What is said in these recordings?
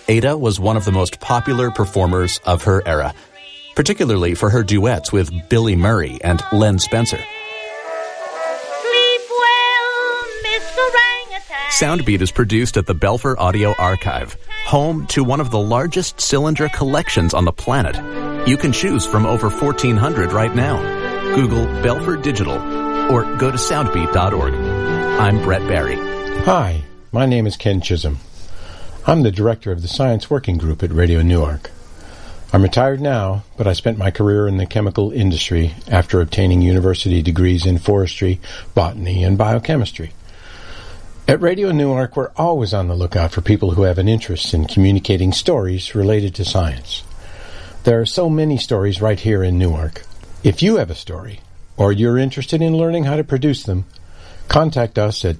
Ada was one of the most popular performers of her era, particularly for her duets with Billy Murray and Len Spencer. Sleep well, Miss Orangutan. Soundbeat is produced at the Belfer Audio Archive, home to one of the largest cylinder collections on the planet. You can choose from over 1,400 right now. Google Belfer Digital or go to soundbeat.org. I'm Brett Barry. Hi, my name is Ken Chisholm. I'm the director of the Science Working Group at Radio Newark. I'm retired now, but I spent my career in the chemical industry after obtaining university degrees in forestry, botany, and biochemistry. At Radio Newark, we're always on the lookout for people who have an interest in communicating stories related to science. There are so many stories right here in Newark. If you have a story, or you're interested in learning how to produce them, contact us at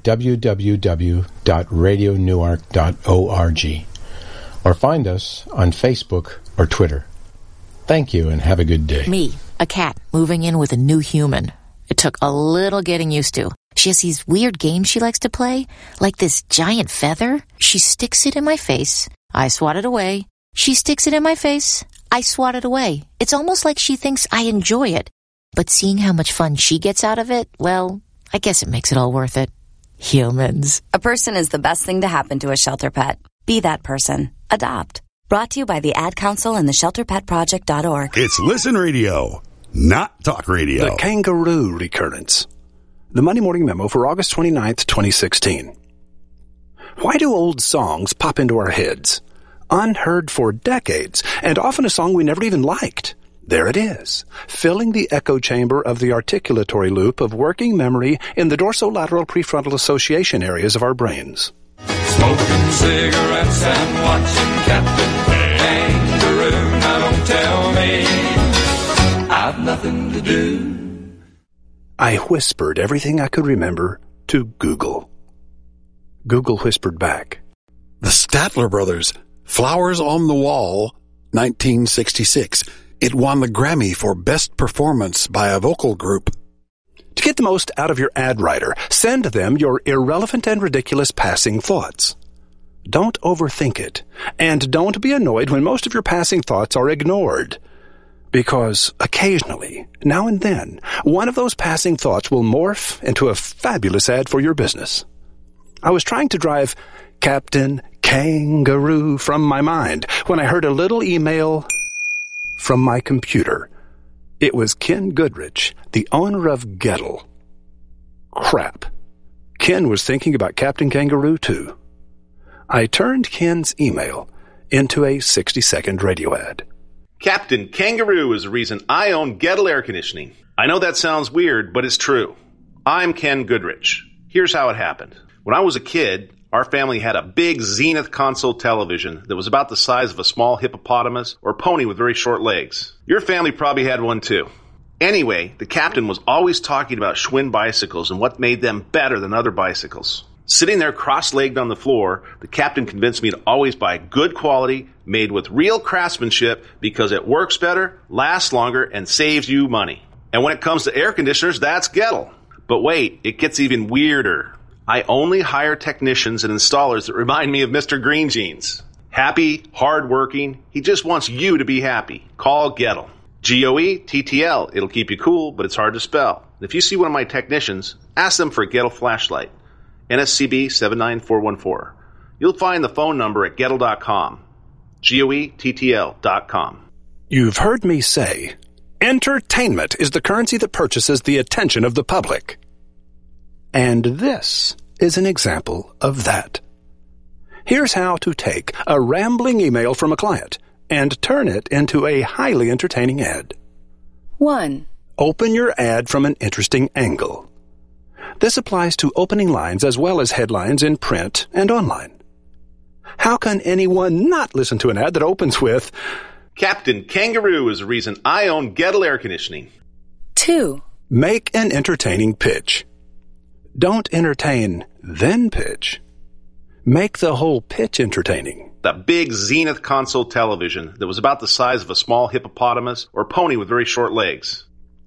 www.radionewark.org or find us on Facebook or Twitter. Thank you and have a good day. Me, a cat, moving in with a new human. It took a little getting used to. She has these weird games she likes to play, like this giant feather. She sticks it in my face. I swat it away. She sticks it in my face. I swat it away. It's almost like she thinks I enjoy it. But seeing how much fun she gets out of it, well, I guess it makes it all worth it. Humans. A person is the best thing to happen to a shelter pet. Be that person. Adopt. Brought to you by the Ad Council and the ShelterPetProject.org. It's Listen Radio, not Talk Radio. The kangaroo recurrence. The Monday Morning Memo for August 29th, 2016. Why do old songs pop into our heads? Unheard for decades, and often a song we never even liked. There it is, filling the echo chamber of the articulatory loop of working memory in the dorsolateral prefrontal association areas of our brains. Smoking cigarettes and watching Captain Kangaroo. Now don't tell me I've nothing to do. I whispered everything I could remember to Google. Google whispered back. The Statler Brothers, Flowers on the Wall, 1966. It won the Grammy for Best Performance by a Vocal Group. To get the most out of your ad writer, send them your irrelevant and ridiculous passing thoughts. Don't overthink it, and don't be annoyed when most of your passing thoughts are ignored. Because occasionally, now and then, one of those passing thoughts will morph into a fabulous ad for your business. I was trying to drive Captain Kangaroo from my mind when I heard a little email from my computer. It was Ken Goodrich, the owner of Gettle. Crap. Ken was thinking about Captain Kangaroo, too. I turned Ken's email into a 60-second radio ad. Captain Kangaroo is the reason I own Gettle Air Conditioning. I know that sounds weird, but it's true. I'm Ken Goodrich. Here's how it happened. When I was a kid, our family had a big Zenith console television that was about the size of a small hippopotamus or pony with very short legs. Your family probably had one too. Anyway, the captain was always talking about Schwinn bicycles and what made them better than other bicycles. Sitting there cross-legged on the floor, the captain convinced me to always buy good quality, made with real craftsmanship because it works better, lasts longer, and saves you money. And when it comes to air conditioners, that's Gettle. But wait, it gets even weirder. I only hire technicians and installers that remind me of Mr. Green Jeans. Happy, hard-working, he just wants you to be happy. Call Gettle. G-O-E-T-T-L. It'll keep you cool, but it's hard to spell. If you see one of my technicians, ask them for a Gettle flashlight. NSCB 79414. You'll find the phone number at Gettle.com. G-O-E-T-T-L.com. You've heard me say, entertainment is the currency that purchases the attention of the public. And this is an example of that. Here's how to take a rambling email from a client and turn it into a highly entertaining ad. 1. Open your ad from an interesting angle. This applies to opening lines as well as headlines in print and online. How can anyone not listen to an ad that opens with, Captain Kangaroo is the reason I own Gettle Air Conditioning? 2. Make an entertaining pitch. Don't entertain, then pitch. Make the whole pitch entertaining. The big Zenith console television that was about the size of a small hippopotamus or pony with very short legs.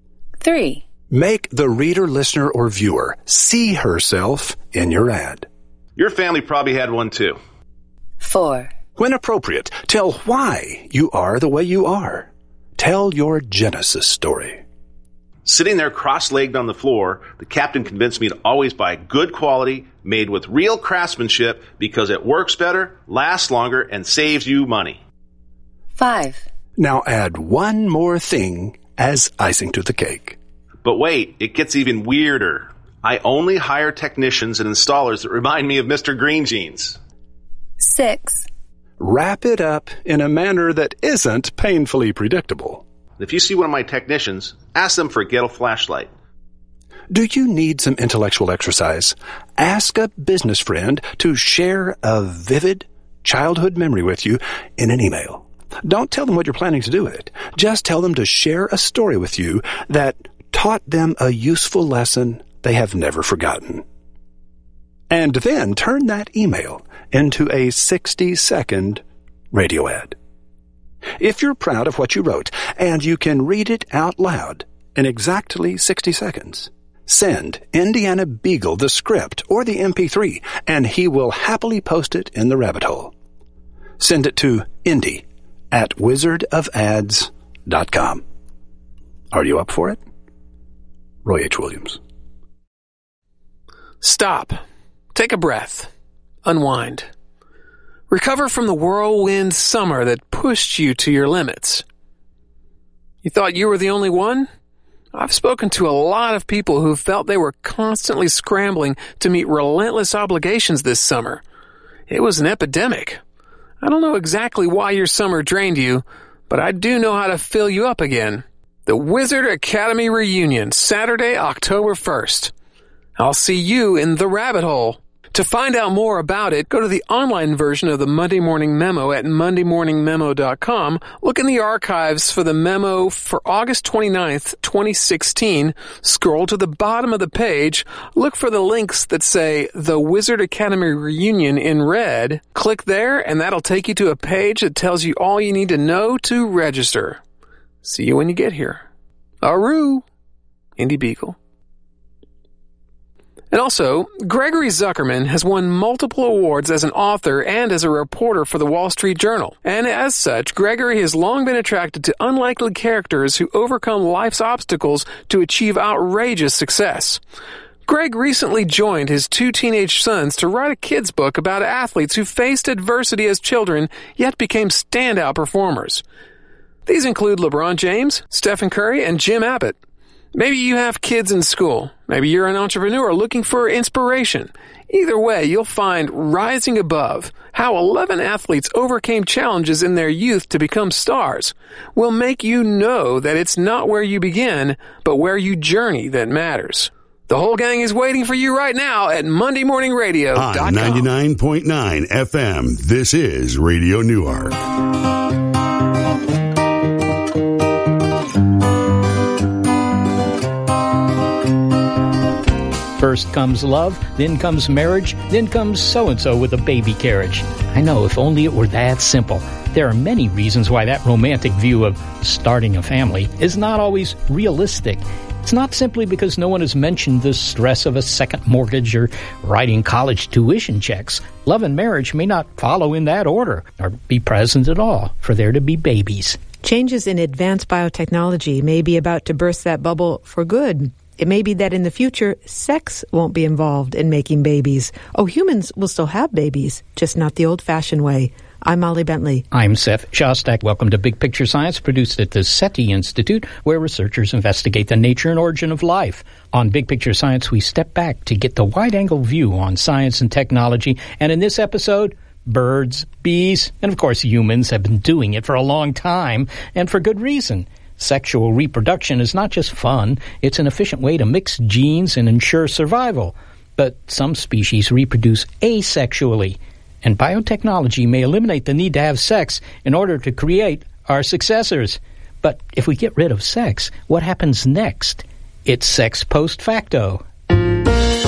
3. Make the reader, listener, or viewer see herself in your ad. Your family probably had one too. 4. When appropriate, tell why you are the way you are. Tell your Genesis story. Sitting there cross-legged on the floor, the captain convinced me to always buy good quality, made with real craftsmanship, because it works better, lasts longer, and saves you money. 5. Now add one more thing as icing to the cake. But wait, it gets even weirder. I only hire technicians and installers that remind me of Mr. Green Jeans. 6. Wrap it up in a manner that isn't painfully predictable. If you see one of my technicians, ask them for a ghetto flashlight. Do you need some intellectual exercise? Ask a business friend to share a vivid childhood memory with you in an email. Don't tell them what you're planning to do with it. Just tell them to share a story with you that taught them a useful lesson they have never forgotten. And then turn that email into a 60-second radio ad. If you're proud of what you wrote and you can read it out loud in exactly 60 seconds, send Indiana Beagle the script or the MP3, and he will happily post it in the rabbit hole. Send it to indy@wizardofads.com. Are you up for it? Roy H. Williams. Stop. Take a breath. Unwind. Recover from the whirlwind summer that pushed you to your limits. You thought you were the only one? I've spoken to a lot of people who felt they were constantly scrambling to meet relentless obligations this summer. It was an epidemic. I don't know exactly why your summer drained you, but I do know how to fill you up again. The Wizard Academy Reunion, Saturday, October 1st. I'll see you in the rabbit hole. To find out more about it, go to the online version of the Monday Morning Memo at mondaymorningmemo.com. Look in the archives for the memo for August 29th, 2016. Scroll to the bottom of the page. Look for the links that say The Wizard Academy Reunion in red. Click there, and that'll take you to a page that tells you all you need to know to register. See you when you get here. Aroo, Indy Beagle. And also, Gregory Zuckerman has won multiple awards as an author and as a reporter for the Wall Street Journal. And as such, Gregory has long been attracted to unlikely characters who overcome life's obstacles to achieve outrageous success. Greg recently joined his 2 teenage sons to write a kid's book about athletes who faced adversity as children, yet became standout performers. These include LeBron James, Stephen Curry, and Jim Abbott. Maybe you have kids in school. Maybe you're an entrepreneur looking for inspiration. Either way, you'll find Rising Above, how 11 athletes overcame challenges in their youth to become stars, will make you know that it's not where you begin, but where you journey that matters. The whole gang is waiting for you right now at MondayMorningRadio.com. On 99.9 FM, this is Radio Newark. First comes love, then comes marriage, then comes so-and-so with a baby carriage. I know, if only it were that simple. There are many reasons why that romantic view of starting a family is not always realistic. It's not simply because no one has mentioned the stress of a second mortgage or writing college tuition checks. Love and marriage may not follow in that order or be present at all for there to be babies. Changes in advanced biotechnology may be about to burst that bubble for good. It may be that in the future, sex won't be involved in making babies. Oh, humans will still have babies, just not the old-fashioned way. I'm Molly Bentley. I'm Seth Shostak. Welcome to Big Picture Science, produced at the SETI Institute, where researchers investigate the nature and origin of life. On Big Picture Science, we step back to get the wide-angle view on science and technology. And in this episode, birds, bees, and of course humans have been doing it for a long time, and for good reason. Sexual reproduction is not just fun, it's an efficient way to mix genes and ensure survival. But some species reproduce asexually, and biotechnology may eliminate the need to have sex in order to create our successors. But if we get rid of sex, what happens next? It's sex post facto.